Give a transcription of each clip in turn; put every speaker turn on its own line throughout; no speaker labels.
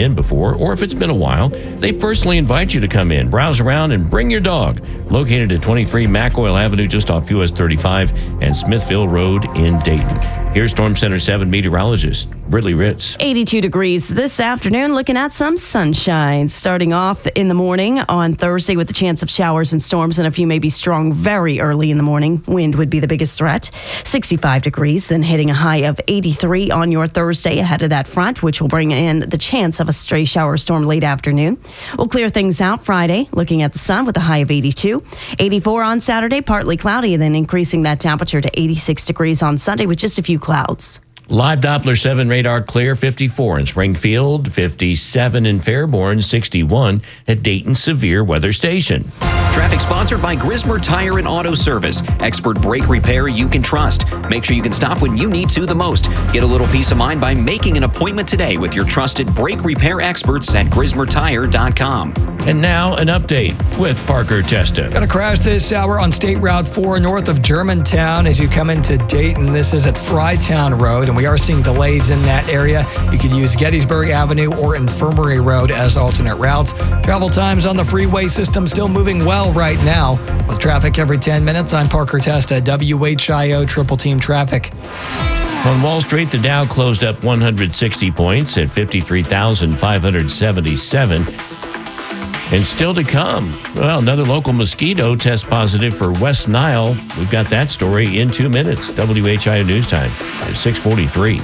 in before, or if it's been a while, they personally invite you to come in, browse around, and bring your dog. Located at 23 Macoil Avenue, just off US 35 and Smithville Road in Dayton. Here's Storm Center 7 meteorologist Brittany Ritz.
82 degrees this afternoon, looking at some sunshine. Starting off in the morning on Thursday with the chance of showers and storms, and a few may be strong very early in the morning. Wind would be the biggest threat. 65 degrees, then hitting a high of 83 on your Thursday ahead of that front, which will bring in the chance of a stray shower or storm late afternoon. We'll clear things out Friday, looking at the sun with a high of 82. 84 on Saturday, partly cloudy, and then increasing that temperature to 86 degrees on Sunday with just a few clouds.
Live Doppler 7 radar clear, 54 in Springfield, 57 in Fairborn, 61 at Dayton Severe Weather Station.
Traffic sponsored by Grismer Tire and Auto Service. Expert brake repair you can trust. Make sure you can stop when you need to the most. Get a little peace of mind by making an appointment today with your trusted brake repair experts at GrismerTire.com.
And now an update with Parker Testa.
Got a crash this hour on State Route 4 north of Germantown as you come into Dayton. This is at Frytown Road, and we are seeing delays in that area. You could use Gettysburg Avenue or Infirmary Road as alternate routes. Travel times on the freeway system still moving well right now. With traffic every 10 minutes, I'm Parker Testa, WHIO Triple Team Traffic.
On Wall Street, the Dow closed up 160 points at 53,577. And still to come, well, another local mosquito tests positive for West Nile. We've got that story in 2 minutes. WHIO News Time at 6:43.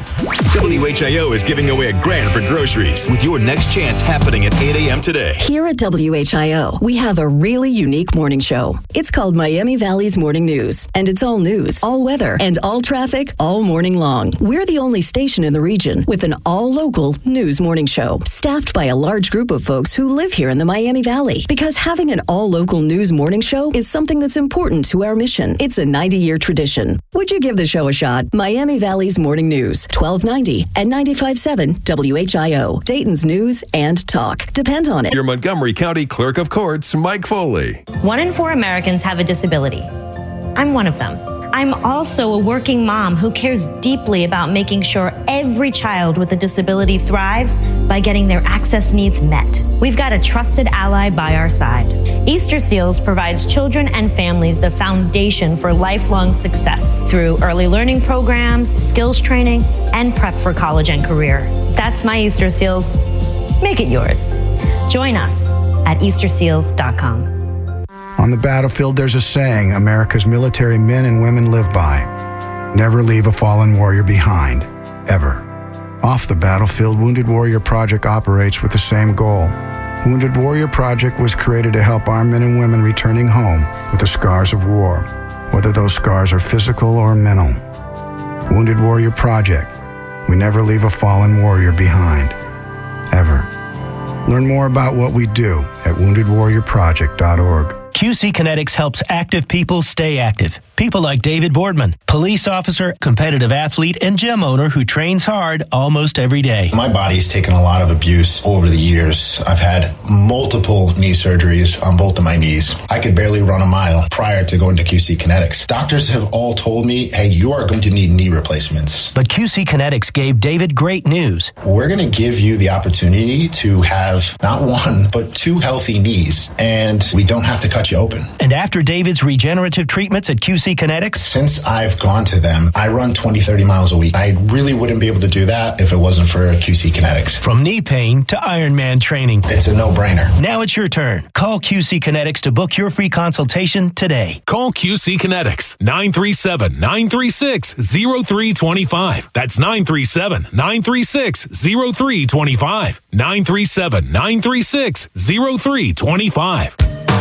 WHIO is giving away $1,000 for groceries with your next chance happening at 8 a.m. today.
Here at WHIO, we have a really unique morning show. It's called Miami Valley's Morning News, and it's all news, all weather, and all traffic all morning long. We're the only station in the region with an all-local news morning show, staffed by a large group of folks who live here in the Miami Valley, because having an all-local news morning show is something that's important to our mission. It's a 90-year tradition. Would you give the show a shot? Miami Valley's Morning News, 1290 and 95.7 WHIO. Dayton's news and talk. Depend on it.
Your Montgomery County Clerk of Courts, Mike Foley.
1 in 4 Americans have a disability. I'm one of them. I'm also a working mom who cares deeply about making sure every child with a disability thrives by getting their access needs met. We've got a trusted ally by our side. Easter Seals provides children and families the foundation for lifelong success through early learning programs, skills training, and prep for college and career. That's my Easter Seals. Make it yours. Join us at EasterSeals.com.
On the battlefield, there's a saying America's military men and women live by. Never leave a fallen warrior behind, ever. Off the battlefield, Wounded Warrior Project operates with the same goal. Wounded Warrior Project was created to help our men and women returning home with the scars of war, whether those scars are physical or mental. Wounded Warrior Project. We never leave a fallen warrior behind, ever. Learn more about what we do at woundedwarriorproject.org.
QC Kinetics helps active people stay active. People like David Boardman, police officer, competitive athlete, and gym owner who trains hard almost every day.
My body's taken a lot of abuse over the years. I've had multiple knee surgeries on both of my knees. I could barely run a mile prior to going to QC Kinetics. Doctors have all told me, hey, you are going to need knee replacements.
But QC Kinetics gave David great news.
We're going to give you the opportunity to have not one, but 2 healthy knees, and we don't have to cut you open.
And after David's regenerative treatments at QC Kinetics?
Since I've gone to them, I run 20, 30 miles a week. I really wouldn't be able to do that if it wasn't for QC Kinetics.
From knee pain to Ironman training.
It's a no-brainer.
Now it's your turn. Call QC Kinetics to book your free consultation today.
Call QC Kinetics, 937-936-0325. That's 937-936-0325. 937-936-0325.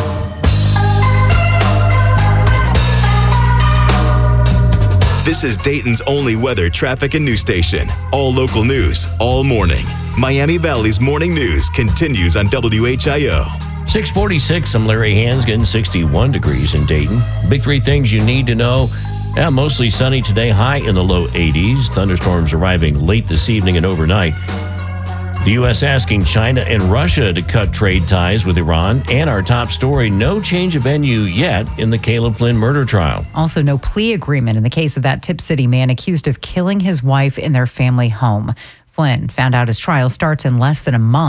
This is Dayton's only weather, traffic, and news station. All local news, all morning. Miami Valley's Morning News continues on WHIO.
646, I'm Larry Hansgen, 61 degrees in Dayton. Big 3 things you need to know. Yeah, mostly sunny today, high in the low 80s. Thunderstorms arriving late this evening and overnight. The U.S. asking China and Russia to cut trade ties with Iran. And our top story, no change of venue yet in the Caleb Flynn murder trial.
Also, no plea agreement in the case of that Tip City man accused of killing his wife in their family home. Flynn found out his trial starts in less than a month.